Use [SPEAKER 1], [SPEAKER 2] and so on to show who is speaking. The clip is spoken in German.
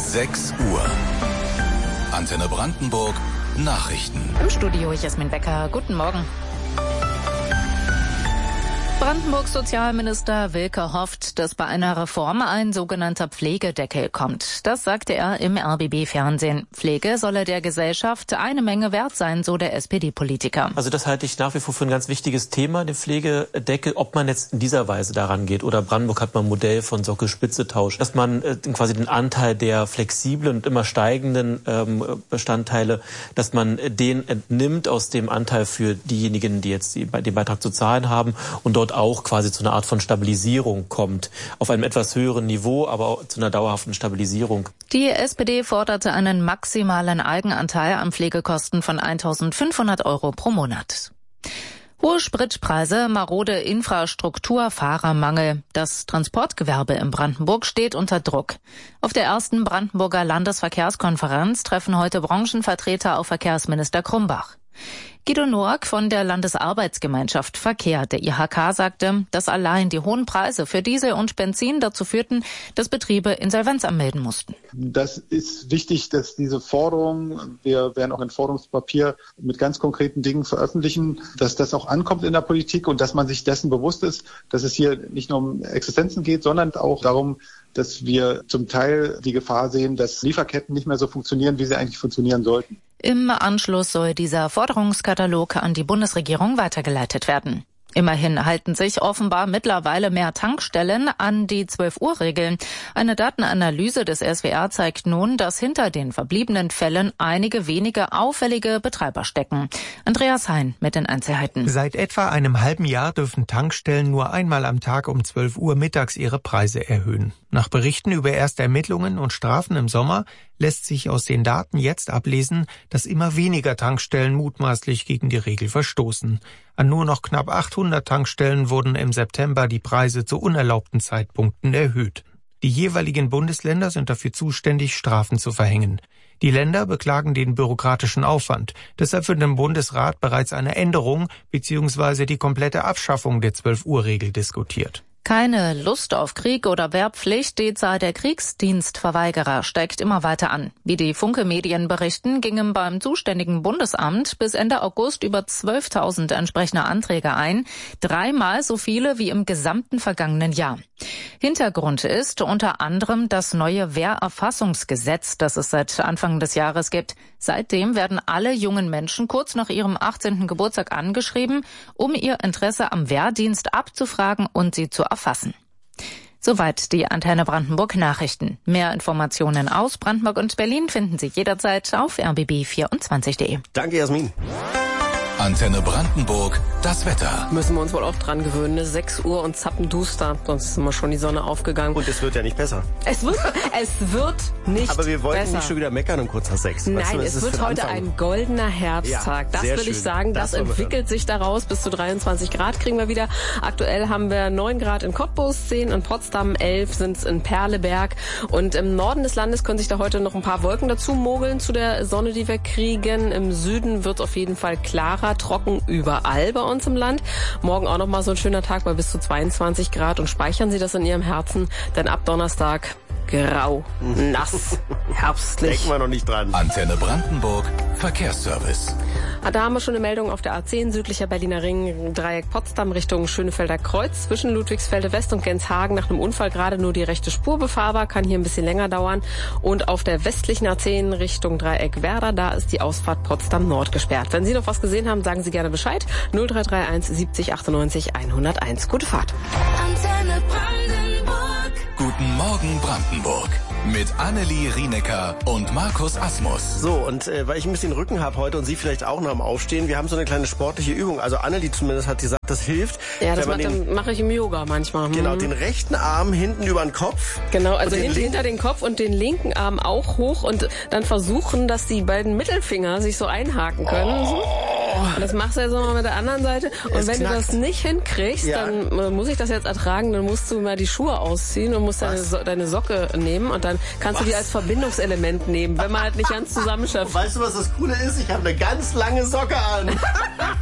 [SPEAKER 1] 6 Uhr. Antenne Brandenburg Nachrichten.
[SPEAKER 2] Im Studio Jasmin Becker. Guten Morgen. Brandenburgs Sozialminister Wilke hofft, dass bei einer Reform ein sogenannter Pflegedeckel kommt. Das sagte er im RBB-Fernsehen. Pflege solle der Gesellschaft eine Menge wert sein, so der SPD-Politiker.
[SPEAKER 3] Also das halte ich nach wie vor für ein ganz wichtiges Thema, den Pflegedeckel, ob man jetzt in dieser Weise daran geht. Oder Brandenburg hat mal ein Modell von Sockel-Spitze-Tausch, dass man quasi den Anteil der flexiblen und immer steigenden Bestandteile, dass man den entnimmt aus dem Anteil für diejenigen, die jetzt den Beitrag zu zahlen haben und dort auch quasi zu einer Art von Stabilisierung kommt. Auf einem etwas höheren Niveau, aber auch zu einer dauerhaften Stabilisierung.
[SPEAKER 2] Die SPD forderte einen maximalen Eigenanteil an Pflegekosten von 1.500 € pro Monat. Hohe Spritpreise, marode Infrastruktur, Fahrermangel. Das Transportgewerbe in Brandenburg steht unter Druck. Auf der ersten Brandenburger Landesverkehrskonferenz treffen heute Branchenvertreter auf Verkehrsminister Krumbach. Guido Noack von der Landesarbeitsgemeinschaft Verkehr der IHK sagte, dass allein die hohen Preise für Diesel und Benzin dazu führten, dass Betriebe Insolvenz anmelden mussten.
[SPEAKER 4] Das ist wichtig, dass diese Forderungen, wir werden auch ein Forderungspapier mit ganz konkreten Dingen veröffentlichen, dass das auch ankommt in der Politik und dass man sich dessen bewusst ist, dass es hier nicht nur um Existenzen geht, sondern auch darum, dass wir zum Teil die Gefahr sehen, dass Lieferketten nicht mehr so funktionieren, wie sie eigentlich funktionieren sollten.
[SPEAKER 2] Im Anschluss soll dieser Forderungskatalog an die Bundesregierung weitergeleitet werden. Immerhin halten sich offenbar mittlerweile mehr Tankstellen an die 12-Uhr-Regeln. Eine Datenanalyse des SWR zeigt nun, dass hinter den verbliebenen Fällen einige wenige auffällige Betreiber stecken. Andreas Hein mit den Einzelheiten.
[SPEAKER 5] Seit etwa einem halben Jahr dürfen Tankstellen nur einmal am Tag um 12 Uhr mittags ihre Preise erhöhen. Nach Berichten über erste Ermittlungen und Strafen im Sommer lässt sich aus den Daten jetzt ablesen, dass immer weniger Tankstellen mutmaßlich gegen die Regel verstoßen. An nur noch knapp 800 Tankstellen wurden im September die Preise zu unerlaubten Zeitpunkten erhöht. Die jeweiligen Bundesländer sind dafür zuständig, Strafen zu verhängen. Die Länder beklagen den bürokratischen Aufwand. Deshalb wird im Bundesrat bereits eine Änderung bzw. die komplette Abschaffung der 12-Uhr-Regel diskutiert.
[SPEAKER 2] Keine Lust auf Krieg oder Wehrpflicht, die Zahl der Kriegsdienstverweigerer steigt immer weiter an. Wie die Funke-Medien berichten, gingen beim zuständigen Bundesamt bis Ende August über 12.000 entsprechende Anträge ein, 3-mal so viele wie im gesamten vergangenen Jahr. Hintergrund ist unter anderem das neue Wehrerfassungsgesetz, das es seit Anfang des Jahres gibt. Seitdem werden alle jungen Menschen kurz nach ihrem 18. Geburtstag angeschrieben, um ihr Interesse am Wehrdienst abzufragen und sie zu erfassen. Soweit die Antenne Brandenburg Nachrichten. Mehr Informationen aus Brandenburg und Berlin finden Sie jederzeit auf rbb24.de.
[SPEAKER 6] Danke, Jasmin.
[SPEAKER 1] Antenne Brandenburg, das Wetter.
[SPEAKER 7] Müssen wir uns wohl auch dran gewöhnen, ne? 6 Uhr und zappenduster, sonst ist immer schon die Sonne aufgegangen.
[SPEAKER 6] Und es wird ja nicht besser.
[SPEAKER 7] Es wird nicht
[SPEAKER 6] Aber wir wollten
[SPEAKER 7] besser.
[SPEAKER 6] nicht schon wieder meckern um kurz nach 6.
[SPEAKER 7] Nein,
[SPEAKER 6] weißt du,
[SPEAKER 7] es wird heute ein goldener Herbsttag.
[SPEAKER 6] Ja,
[SPEAKER 7] das
[SPEAKER 6] sehr
[SPEAKER 7] will ich
[SPEAKER 6] schön.
[SPEAKER 7] sagen. Das entwickelt sich daraus. Bis zu 23 Grad kriegen wir wieder. Aktuell haben wir 9 Grad in Cottbus, 10 in Potsdam, 11 sind es in Perleberg. Und im Norden des Landes können sich da heute noch ein paar Wolken dazu mogeln zu der Sonne, die wir kriegen. Im Süden wird es auf jeden Fall klarer, trocken überall bei uns im Land. Morgen auch noch mal so ein schöner Tag bei bis zu 22 Grad und speichern Sie das in Ihrem Herzen, denn ab Donnerstag grau, nass, herbstlich.
[SPEAKER 6] Denken wir noch nicht dran.
[SPEAKER 1] Antenne Brandenburg Verkehrsservice.
[SPEAKER 7] Da haben wir schon eine Meldung auf der A10, südlicher Berliner Ring, Dreieck Potsdam Richtung Schönefelder Kreuz. Zwischen Ludwigsfelde West und Genshagen nach einem Unfall gerade nur die rechte Spur befahrbar, kann hier ein bisschen länger dauern. Und auf der westlichen A10 Richtung Dreieck Werder, da ist die Ausfahrt Potsdam Nord gesperrt. Wenn Sie noch was gesehen haben, sagen Sie gerne Bescheid. 0331 70 98 101. Gute Fahrt.
[SPEAKER 1] Antenne Brandenburg. Guten Morgen Brandenburg. Mit Annelie Rienecker und Markus Asmus.
[SPEAKER 6] So, und weil ich ein bisschen Rücken habe heute und Sie vielleicht auch noch am Aufstehen, wir haben so eine kleine sportliche Übung. Also Annelie zumindest hat gesagt, das hilft.
[SPEAKER 7] Ja, das mache ich im Yoga manchmal.
[SPEAKER 6] Genau, den rechten Arm hinten über den Kopf.
[SPEAKER 7] Genau, also hinter den Kopf und den linken Arm auch hoch und dann versuchen, dass die beiden Mittelfinger sich so einhaken können.
[SPEAKER 6] Oh.
[SPEAKER 7] Und das machst du jetzt nochmal mit der anderen Seite. Und wenn du das nicht hinkriegst,
[SPEAKER 6] ja,
[SPEAKER 7] dann muss ich das jetzt ertragen, dann musst du mal die Schuhe ausziehen und musst deine Socke nehmen und dann kannst du die als Verbindungselement nehmen, wenn man halt nicht ganz zusammenschafft.
[SPEAKER 6] Weißt du, was das Coole ist? Ich habe eine ganz lange Socke an.